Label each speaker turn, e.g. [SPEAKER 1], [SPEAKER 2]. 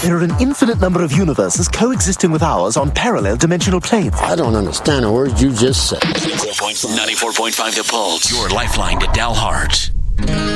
[SPEAKER 1] There are an infinite number of universes coexisting with ours on parallel dimensional planes.
[SPEAKER 2] I don't understand a word you just said.
[SPEAKER 3] 94.5 The Pulse, your lifeline to Dalhart.